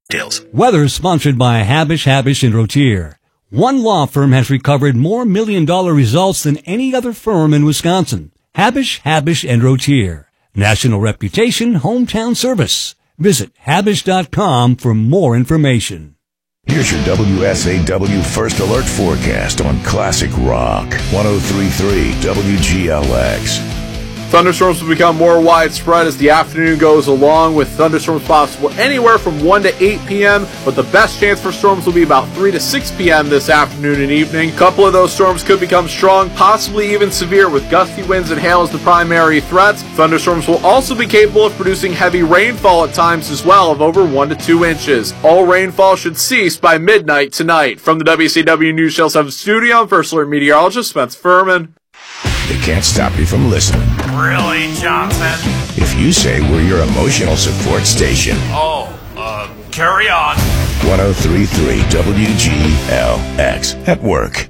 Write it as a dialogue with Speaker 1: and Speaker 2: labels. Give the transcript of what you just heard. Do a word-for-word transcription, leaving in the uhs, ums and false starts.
Speaker 1: Details.
Speaker 2: Weather sponsored by Habish, Habish and Rotier. One law firm has recovered more million-dollar results than any other firm in Wisconsin. Habish, Habish and Rotier. National reputation, hometown service. Visit habish dot com for more information.
Speaker 3: Here's your W S A W First Alert forecast on Classic Rock. one oh three point three W G L X.
Speaker 4: Thunderstorms will become more widespread as the afternoon goes along, with thunderstorms possible anywhere from one to eight p.m., but the best chance for storms will be about three to six p.m. this afternoon and evening. A couple of those storms could become strong, possibly even severe, with gusty winds and hail as the primary threats. Thunderstorms will also be capable of producing heavy rainfall at times as well, of over one to two inches. All rainfall should cease by midnight tonight. From the W C W News Channel seven studio, I'm First Alert meteorologist Spencer Furman.
Speaker 3: They can't stop you from listening.
Speaker 1: Really, Johnson?
Speaker 3: If you say we're your emotional support station.
Speaker 1: Oh, uh, carry on.
Speaker 3: one oh three point three W G L X at work.